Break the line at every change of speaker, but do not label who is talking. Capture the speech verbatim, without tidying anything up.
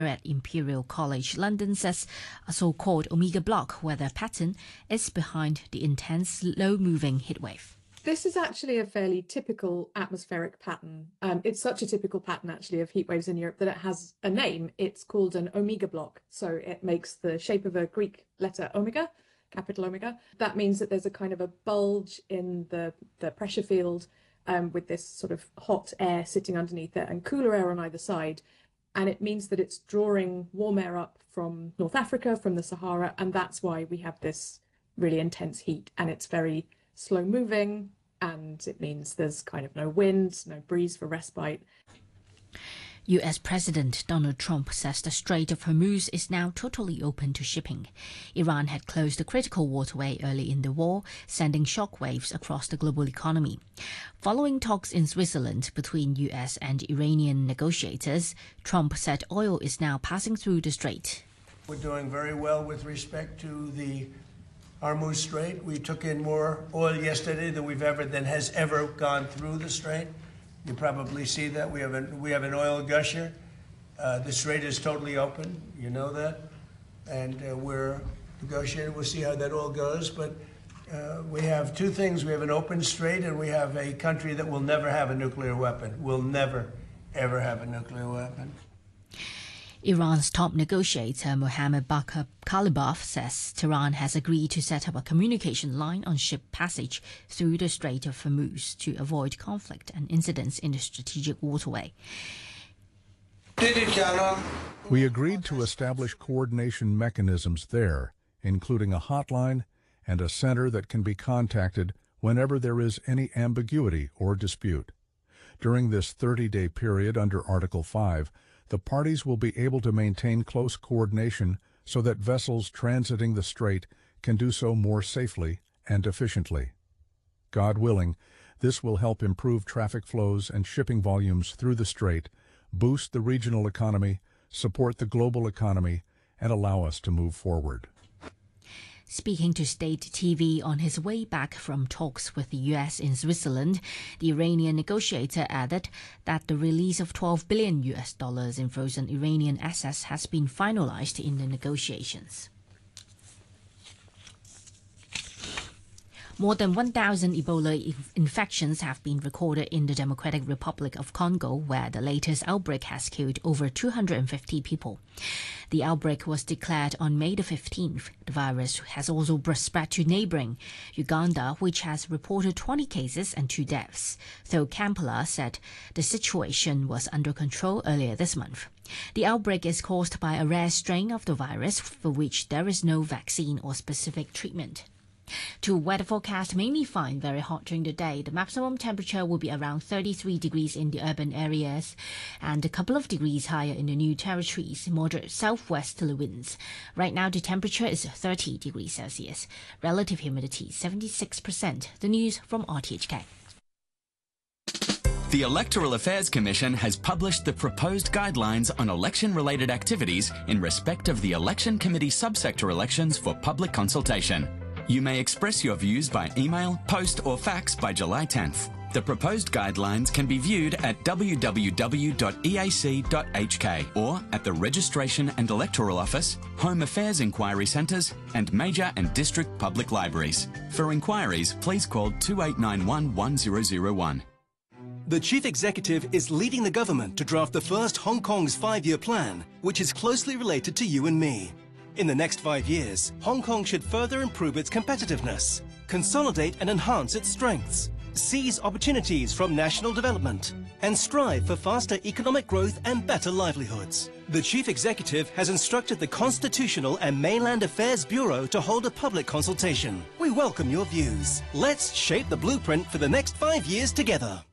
at Imperial College London says a so-called Omega block weather pattern is behind the intense low-moving heatwave.
This is actually a fairly typical atmospheric pattern. Um, it's such a typical pattern, actually, of heat waves in Europe that it has a name. It's called an omega block. So it makes the shape of a Greek letter omega, capital omega. That means that there's a kind of a bulge in the, the pressure field um, with this sort of hot air sitting underneath it and cooler air on either side. And it means that it's drawing warm air up from North Africa, from the Sahara. And that's why we have this really intense heat. And it's very slow moving, and it means there's kind of no wind, no breeze for respite.
U S President Donald Trump says the Strait of Hormuz is now totally open to shipping. Iran had closed the critical waterway early in the war, sending shockwaves across the global economy. Following talks in Switzerland between U S and Iranian negotiators, Trump said oil is now passing through the strait.
We're doing very well with respect to the Hormuz Strait. We took in more oil yesterday than we've ever than has ever gone through the strait. You probably see that we have an we have an oil gusher. Uh, the strait is totally open. You know that, and uh, we're negotiating. We'll see how that all goes. But uh, we have two things: we have an open strait, and we have a country that will never have a nuclear weapon. Will never, ever have a nuclear weapon.
Iran's top negotiator Mohammad Bakr Kalibaf says Tehran has agreed to set up a communication line on ship passage through the Strait of Hormuz to avoid conflict and incidents in the strategic waterway.
We agreed to establish coordination mechanisms there, including a hotline and a center that can be contacted whenever there is any ambiguity or dispute. During this thirty-day period under Article five, the parties will be able to maintain close coordination so that vessels transiting the strait can do so more safely and efficiently. God willing, this will help improve traffic flows and shipping volumes through the strait, boost the regional economy, support the global economy, and allow us to move forward.
Speaking to state T V on his way back from talks with the U S in Switzerland, the Iranian negotiator added that the release of twelve billion U S dollars in frozen Iranian assets has been finalized in the negotiations. More than one thousand Ebola infections have been recorded in the Democratic Republic of Congo, where the latest outbreak has killed over two hundred fifty people. The outbreak was declared on May the fifteenth. The virus has also spread to neighboring Uganda, which has reported twenty cases and two deaths, though Kampala said the situation was under control earlier this month. The outbreak is caused by a rare strain of the virus for which there is no vaccine or specific treatment. To weather forecast, mainly fine, very hot during the day. The maximum temperature will be around thirty-three degrees in the urban areas and a couple of degrees higher in the New Territories, moderate southwesterly winds. Right now, the temperature is thirty degrees Celsius. Relative humidity, seventy-six percent. The news from R T H K.
The Electoral Affairs Commission has published the proposed guidelines on election-related activities in respect of the Election Committee subsector elections for public consultation. You may express your views by email, post or fax by July tenth. The proposed guidelines can be viewed at w w w dot e a c dot h k or at the Registration and Electoral Office, Home Affairs Inquiry Centres and major and district public libraries. For inquiries, please call two eight nine one, one zero zero one.
The Chief Executive is leading the government to draft the first Hong Kong's five-year plan, which is closely related to you and me. In the next five years, Hong Kong should further improve its competitiveness, consolidate and enhance its strengths, seize opportunities from national development, and strive for faster economic growth and better livelihoods. The Chief Executive has instructed the Constitutional and Mainland Affairs Bureau to hold a public consultation. We welcome your views. Let's shape the blueprint for the next five years together.